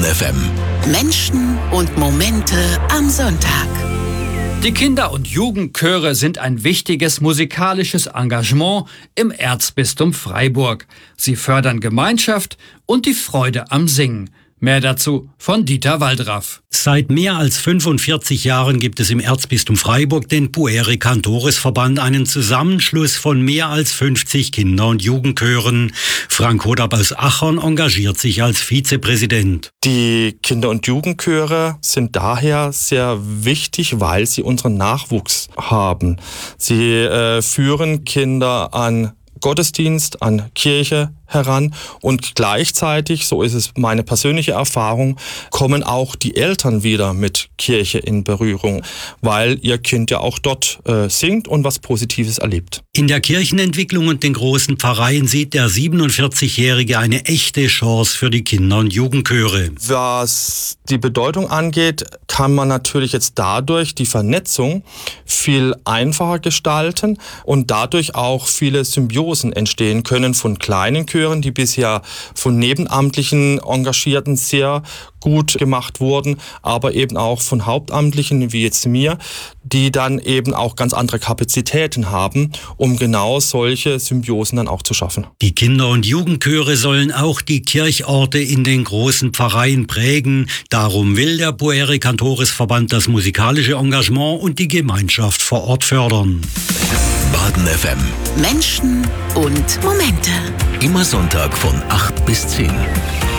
FM. Menschen und Momente am Sonntag. Die Kinder- und Jugendchöre sind ein wichtiges musikalisches Engagement im Erzbistum Freiburg. Sie fördern Gemeinschaft und die Freude am Singen. Mehr dazu von Dieter Waldraff. Seit mehr als 45 Jahren gibt es im Erzbistum Freiburg den Pueri Cantores Verband, einen Zusammenschluss von mehr als 50 Kinder- und Jugendchören. Frank Hodab aus Achern engagiert sich als Vizepräsident. Die Kinder- und Jugendchöre sind daher sehr wichtig, weil sie unseren Nachwuchs haben. Sie führen Kinder an Gottesdienst, an Kirche heran und gleichzeitig, so ist es meine persönliche Erfahrung, kommen auch die Eltern wieder mit Kirche in Berührung, weil ihr Kind ja auch dort singt und was Positives erlebt. In der Kirchenentwicklung und den großen Pfarreien sieht der 47-Jährige eine echte Chance für die Kinder- und Jugendchöre. Was die Bedeutung angeht, kann man natürlich jetzt dadurch die Vernetzung viel einfacher gestalten und dadurch auch viele Symbiosen entstehen können von kleinen Chören, die bisher von nebenamtlichen Engagierten sehr gut gemacht wurden, aber eben auch von Hauptamtlichen wie jetzt mir, die dann eben auch ganz andere Kapazitäten haben, um genau solche Symbiosen dann auch zu schaffen. Die Kinder- und Jugendchöre sollen auch die Kirchorte in den großen Pfarreien prägen. Darum will der Pueri Cantores Verband das musikalische Engagement und die Gemeinschaft vor Ort fördern. Baden FM. Menschen und Momente. Immer Sonntag von 8 bis 10.